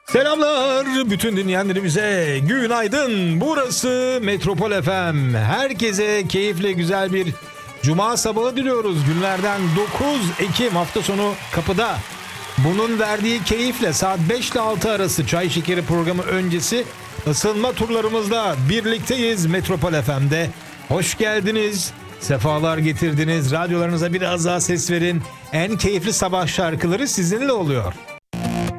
Selamlar bütün dinleyenlerimize, günaydın. Burası Metropol FM. Herkese keyifle güzel bir cuma sabahı diliyoruz. Günlerden 9 Ekim hafta sonu kapıda. Bunun verdiği keyifle saat 5 ile 6 arası Çay Şekeri programı öncesi ısınma turlarımızda birlikteyiz Metropol FM'de. Hoş geldiniz, sefalar getirdiniz. Radyolarınıza biraz daha ses verin. En keyifli sabah şarkıları sizinle oluyor.